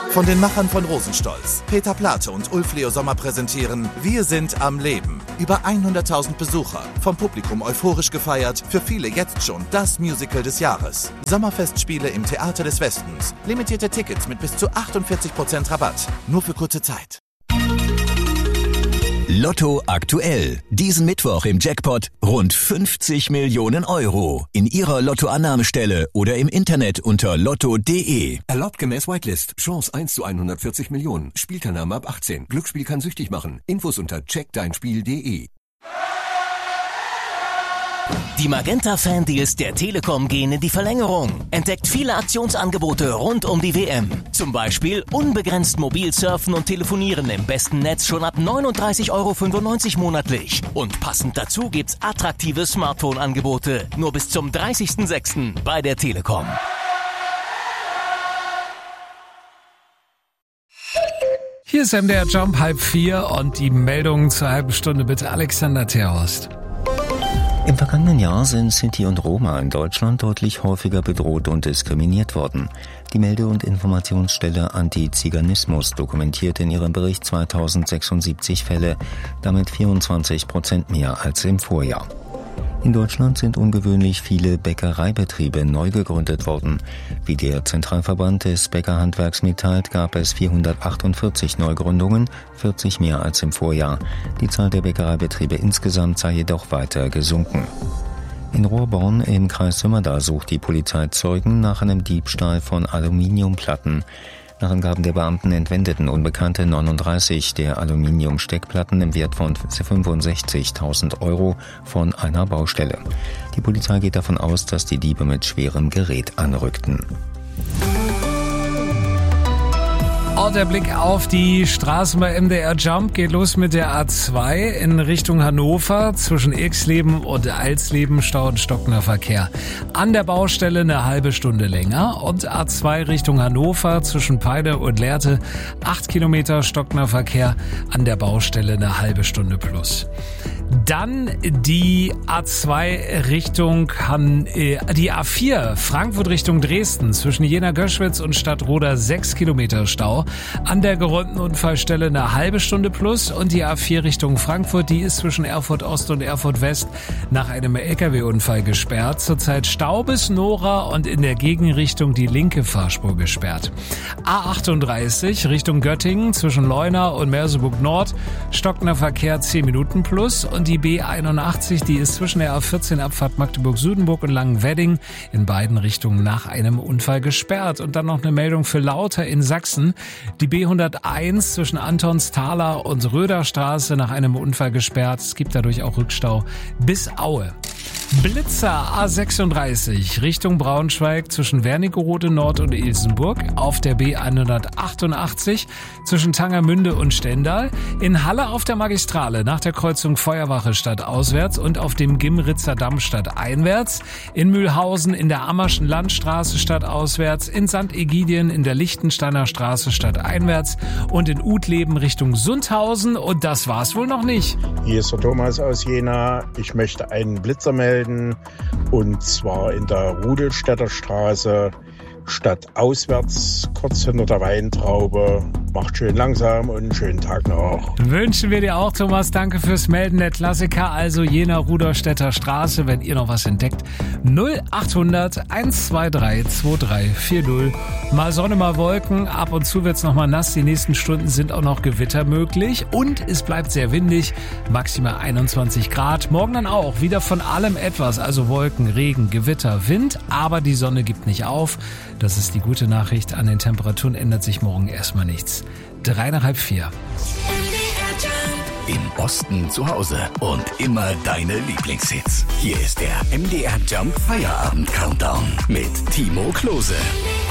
Von den Machern von Rosenstolz, Peter Plate und Ulf Leo Sommer präsentieren Wir sind am Leben. Über 100.000 Besucher, vom Publikum euphorisch gefeiert, für viele jetzt schon das Musical des Jahres. Sommerfestspiele im Theater des Westens. Limitierte Tickets mit bis zu 48% Rabatt. Nur für kurze Zeit. Lotto aktuell. Diesen Mittwoch im Jackpot rund 50 Millionen Euro. In Ihrer Lottoannahmestelle oder im Internet unter lotto.de. Erlaubt gemäß Whitelist. Chance 1 zu 140 Millionen. Spielteilnahme ab 18. Glücksspiel kann süchtig machen. Infos unter checkdeinspiel.de. Die Magenta-Fan-Deals der Telekom gehen in die Verlängerung. Entdeckt viele Aktionsangebote rund um die WM. Zum Beispiel unbegrenzt mobil surfen und telefonieren im besten Netz schon ab 39,95 € monatlich. Und passend dazu gibt's attraktive Smartphone-Angebote. Nur bis zum 30.06. bei der Telekom. Hier ist MDR Jump 3:30 und die Meldungen zur halben Stunde mit Alexander Terhorst. Im vergangenen Jahr sind Sinti und Roma in Deutschland deutlich häufiger bedroht und diskriminiert worden. Die Melde- und Informationsstelle Antiziganismus dokumentiert in ihrem Bericht 2076 Fälle, damit 24% mehr als im Vorjahr. In Deutschland sind ungewöhnlich viele Bäckereibetriebe neu gegründet worden. Wie der Zentralverband des Bäckerhandwerks mitteilt, gab es 448 Neugründungen, 40 mehr als im Vorjahr. Die Zahl der Bäckereibetriebe insgesamt sei jedoch weiter gesunken. In Rohrborn im Kreis Sömmerda sucht die Polizei Zeugen nach einem Diebstahl von Aluminiumplatten. Nach Angaben der Beamten entwendeten Unbekannte 39 der Aluminiumsteckplatten im Wert von 65.000 € von einer Baustelle. Die Polizei geht davon aus, dass die Diebe mit schwerem Gerät anrückten. Und der Blick auf die Straßen bei MDR Jump geht los mit der A2 in Richtung Hannover. Zwischen Irxleben und Alsleben Stau und stockender Verkehr. An der Baustelle eine halbe Stunde länger. Und A2 Richtung Hannover zwischen Peine und Lehrte 8 Kilometer stockender Verkehr. An der Baustelle eine halbe Stunde plus. Dann die A2 Richtung die A4 Frankfurt Richtung Dresden zwischen Jena-Göschwitz und Stadtroda 6 Kilometer Stau. An der geräumten Unfallstelle eine halbe Stunde plus und die A4 Richtung Frankfurt, die ist zwischen Erfurt Ost und Erfurt West nach einem LKW-Unfall gesperrt. Zurzeit Stau bis Nora und in der Gegenrichtung die linke Fahrspur gesperrt. A38 Richtung Göttingen zwischen Leuna und Merseburg Nord, stockender Verkehr 10 Minuten plus und die B81, die ist zwischen der A14 Abfahrt Magdeburg-Südenburg und Langenwedding in beiden Richtungen nach einem Unfall gesperrt. Und dann noch eine Meldung für Lauter in Sachsen. Die B101 zwischen Antonsthaler und Röderstraße nach einem Unfall gesperrt. Es gibt dadurch auch Rückstau bis Aue. Blitzer A36 Richtung Braunschweig zwischen Wernigerode Nord und Ilsenburg, auf der B188 zwischen Tangermünde und Stendal, in Halle auf der Magistrale nach der Kreuzung Feuerwache stadtauswärts und auf dem Gimritzer Damm stadteinwärts, in Mühlhausen in der Ammerschen Landstraße stadtauswärts, in St. Egidien in der Lichtensteiner Straße stadteinwärts und in Utleben Richtung Sundhausen. Und das war's wohl noch nicht. Hier ist der Thomas aus Jena. Ich möchte einen Blitzer melden, und zwar in der Rudelstädter Straße, stadtauswärts, kurz hinter der Weintraube. Macht schön langsam und einen schönen Tag noch. Wünschen wir dir auch, Thomas. Danke fürs Melden. Der Klassiker, also Jena Ruderstädter Straße, wenn ihr noch was entdeckt. 0800 123 2340. Mal Sonne, mal Wolken. Ab und zu wird's noch mal nass. Die nächsten Stunden sind auch noch Gewitter möglich. Und es bleibt sehr windig. Maximal 21 Grad. Morgen dann auch wieder von allem etwas. Also Wolken, Regen, Gewitter, Wind. Aber die Sonne gibt nicht auf. Das ist die gute Nachricht. An den Temperaturen ändert sich morgen erstmal nichts. 3 nach halb 4. Im Osten zu Hause und immer deine Lieblingshits. Hier ist der MDR Jump Feierabend Countdown mit Timo Klose.